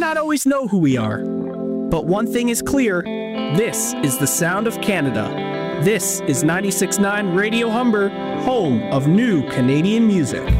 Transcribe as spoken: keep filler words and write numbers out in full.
not always know who we are. But one thing is clear, this is the sound of Canada. This is ninety-six point nine Radio Humber, home of new Canadian music.